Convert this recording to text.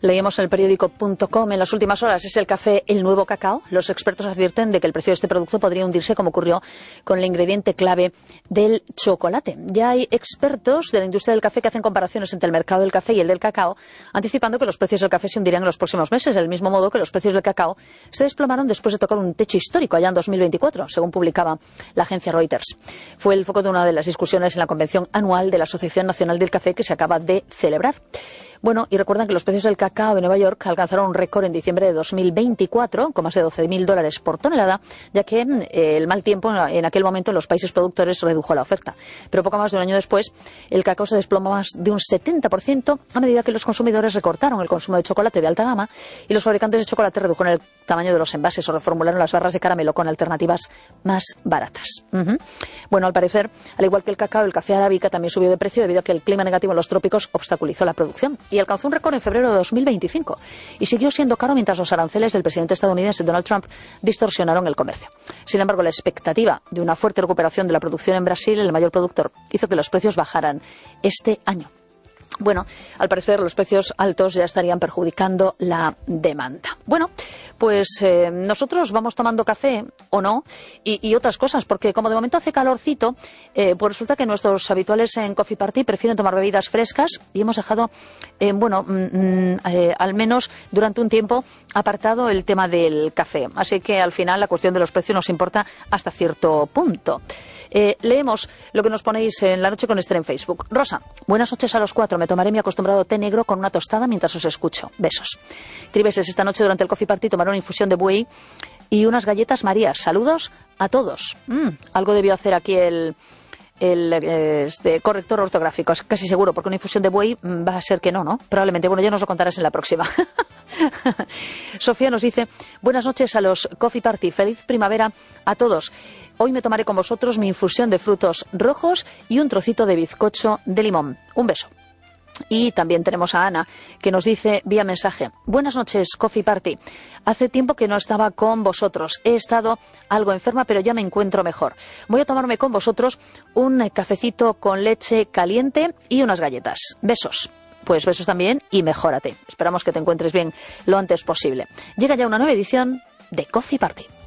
Leímos en el periódico.com en las últimas horas, ¿es el café el nuevo cacao? Los expertos advierten de que el precio de este producto podría hundirse como ocurrió con el ingrediente clave del chocolate. Ya hay expertos de la industria del café que hacen comparaciones entre el mercado del café y el del cacao, anticipando que los precios del café se hundirán en los próximos meses, del mismo modo que los precios del cacao se desplomaron después de tocar un techo histórico allá en 2024, según publicaba la agencia Reuters. Fue el foco de una de las discusiones en la convención anual de la Asociación Nacional del Café que se acaba de celebrar. Bueno, y recuerdan que los precios del cacao en Nueva York alcanzaron un récord en diciembre de 2024, con más de $12.000 por tonelada, ya que el mal tiempo en aquel momento en los países productores redujo la oferta. Pero poco más de un año después, el cacao se desplomó más de un 70% a medida que los consumidores recortaron el consumo de chocolate de alta gama y los fabricantes de chocolate redujeron el tamaño de los envases o reformularon las barras de caramelo con alternativas más baratas. Bueno, al parecer, al igual que el cacao, el café arábica también subió de precio debido a que el clima negativo en los trópicos obstaculizó la producción y alcanzó un récord en febrero de 2025 y siguió siendo caro mientras los aranceles del presidente estadounidense Donald Trump distorsionaron el comercio. Sin embargo, la expectativa de una fuerte recuperación de la producción en Brasil, el mayor productor, hizo que los precios bajaran este año. Bueno, al parecer los precios altos ya estarían perjudicando la demanda. Bueno, pues nosotros vamos tomando café o no y otras cosas, porque como de momento hace calorcito, pues resulta que nuestros habituales en Coffee Party prefieren tomar bebidas frescas y hemos dejado, al menos durante un tiempo, apartado el tema del café. Así que al final la cuestión de los precios nos importa hasta cierto punto. Leemos lo que nos ponéis en La Noche con Esther en Facebook. Rosa, buenas noches a los 4. Me tomaré mi acostumbrado té negro con una tostada mientras os escucho. Besos. Tribeses, esta noche durante el Coffee Party tomaron una infusión de buey y unas galletas marías. Saludos a todos. Algo debió hacer aquí el corrector ortográfico, es casi seguro, porque una infusión de buey va a ser que no, probablemente. Bueno, ya nos lo contarás en la próxima. Sofía nos dice, buenas noches a los Coffee Party, feliz primavera a todos. Hoy me tomaré con vosotros mi infusión de frutos rojos y un trocito de bizcocho de limón. Un beso. Y también tenemos a Ana, que nos dice vía mensaje, buenas noches, Coffee Party. Hace tiempo que no estaba con vosotros. He estado algo enferma, pero ya me encuentro mejor. Voy a tomarme con vosotros un cafecito con leche caliente y unas galletas. Besos. Pues besos también y mejórate. Esperamos que te encuentres bien lo antes posible. Llega ya una nueva edición de Coffee Party.